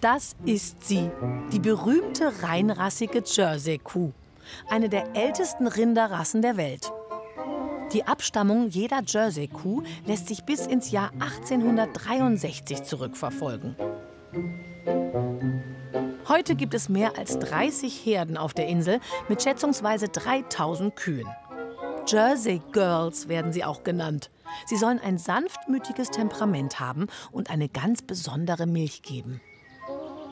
Das ist sie, die berühmte reinrassige Jersey-Kuh. Eine der ältesten Rinderrassen der Welt. Die Abstammung jeder Jersey-Kuh lässt sich bis ins Jahr 1863 zurückverfolgen. Heute gibt es mehr als 30 Herden auf der Insel mit schätzungsweise 3000 Kühen. Jersey Girls werden sie auch genannt. Sie sollen ein sanftmütiges Temperament haben und eine ganz besondere Milch geben.